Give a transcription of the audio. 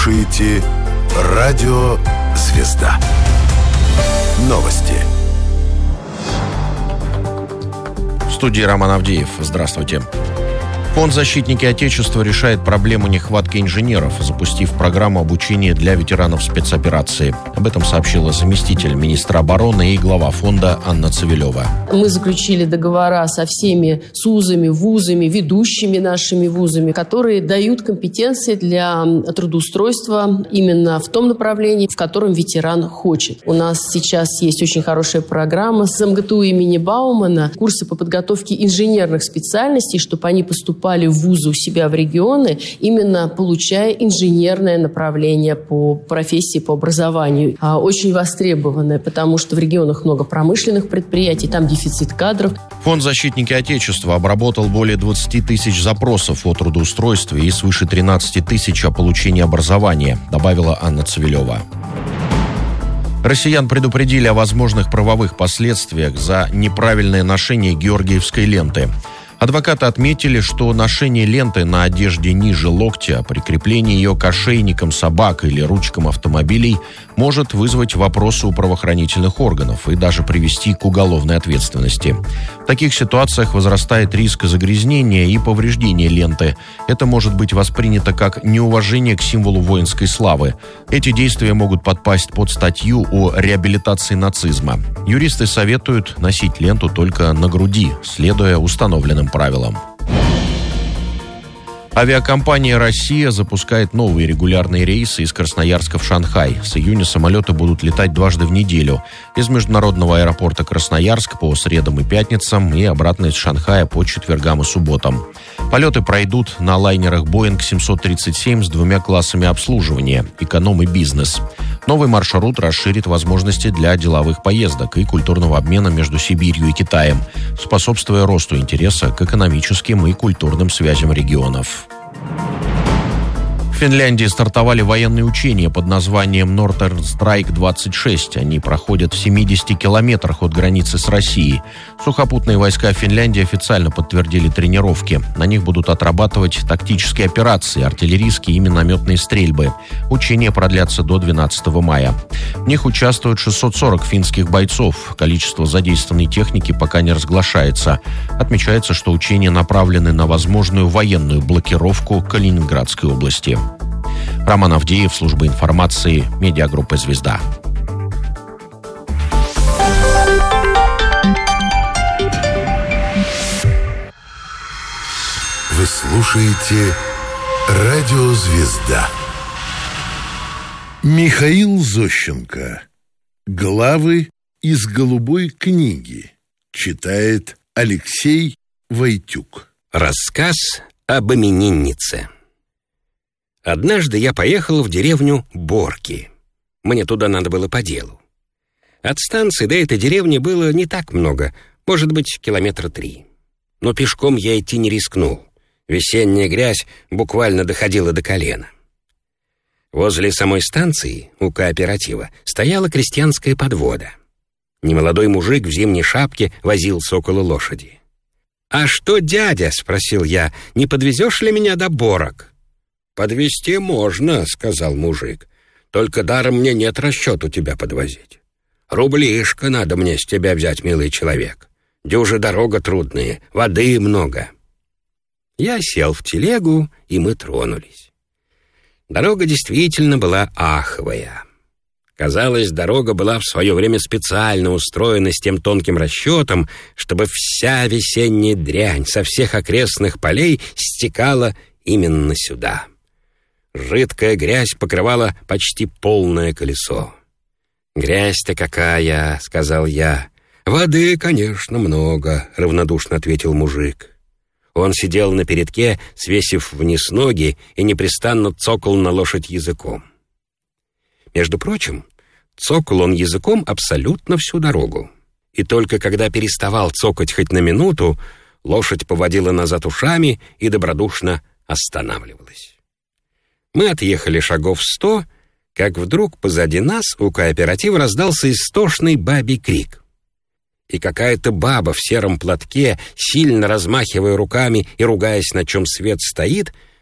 слушаете «Радио Звезда». Новости. В студии Роман Авдеев. Здравствуйте. Фонд «Защитники Отечества» решает проблему нехватки инженеров, запустив программу обучения для ветеранов спецоперации. Об этом сообщила заместитель министра обороны и глава фонда Анна Цивилева. Мы заключили договора со всеми СУЗами, вузами, ведущими нашими вузами, которые дают компетенции для трудоустройства именно в том направлении, в котором ветеран хочет. У нас сейчас есть очень хорошая программа с МГТУ имени Баумана, курсы по подготовке инженерных специальностей, чтобы они поступали в вузы у себя в регионы, именно получая инженерное направление по профессии, по образованию. Очень востребованное, потому что в регионах много промышленных предприятий, там дефицит кадров. Фонд «Защитники Отечества» обработал более 20 тысяч запросов о трудоустройстве и свыше 13 тысяч о получении образования, добавила Анна Цивилева. Россиян предупредили о возможных правовых последствиях за неправильное ношение георгиевской ленты. Адвокаты отметили, что ношение ленты на одежде ниже локтя, прикрепление ее к ошейникам собак или ручкам автомобилей может вызвать вопросы у правоохранительных органов и даже привести к уголовной ответственности. В таких ситуациях возрастает риск загрязнения и повреждения ленты. Это может быть воспринято как неуважение к символу воинской славы. Эти действия могут подпасть под статью о реабилитации нацизма. Юристы советуют носить ленту только на груди, следуя установленным правилам. Авиакомпания «Россия» запускает новые регулярные рейсы из Красноярска в Шанхай. С июня самолеты будут летать дважды в неделю. Из международного аэропорта Красноярск по средам и пятницам и обратно из Шанхая по четвергам и субботам. Полеты пройдут на лайнерах Boeing 737 с двумя классами обслуживания – эконом и бизнес. Новый маршрут расширит возможности для деловых поездок и культурного обмена между Сибирью и Китаем, способствуя росту интереса к экономическим и культурным связям регионов. В Финляндии стартовали военные учения под названием Northern Strike 26. Они проходят в 70 километрах от границы с Россией. Сухопутные войска Финляндии официально подтвердили тренировки. На них будут отрабатывать тактические операции, артиллерийские и минометные стрельбы. Учения продлятся до 12 мая. В них участвуют 640 финских бойцов. Количество задействованной техники пока не разглашается. Отмечается, что учения направлены на возможную военную блокировку Калининградской области. Роман Авдеев, служба информации, медиагруппа «Звезда». Вы слушаете «Радио Звезда». Михаил Зощенко. Главы из «Голубой книги». Читает Алексей Войтюк. Рассказ об имениннице. Однажды я поехал в деревню Борки. Мне туда надо было по делу. От станции до этой деревни было не так много, может быть, 3 километра. Но пешком я идти не рискнул. Весенняя грязь буквально доходила до колена. Возле самой станции, у кооператива, стояла крестьянская подвода. Немолодой мужик в зимней шапке возился около лошади. «А что, дядя?» — спросил я. «Не подвезешь ли меня до Борок?» «Подвезти можно», — сказал мужик. «Только даром мне нет расчету тебя подвозить. Рублишко надо мне с тебя взять, милый человек. Дюжа дорога трудная, воды много». Я сел в телегу, и мы тронулись. Дорога действительно была аховая. Казалось, дорога была в свое время специально устроена с тем тонким расчетом, чтобы вся весенняя дрянь со всех окрестных полей стекала именно сюда. Жидкая грязь покрывала почти полное колесо. «Грязь-то какая!» — сказал я. «Воды, конечно, много», — равнодушно ответил мужик. Он сидел на передке, свесив вниз ноги, и непрестанно цокал на лошадь языком. Между прочим, цокал он языком абсолютно всю дорогу. И только когда переставал цокать хоть на минуту, лошадь поводила назад ушами и добродушно останавливалась. Мы отъехали шагов 100, как вдруг позади нас у кооператива раздался истошный бабий крик. И какая-то баба в сером платке, сильно размахивая руками и ругаясь, на чем свет стоит,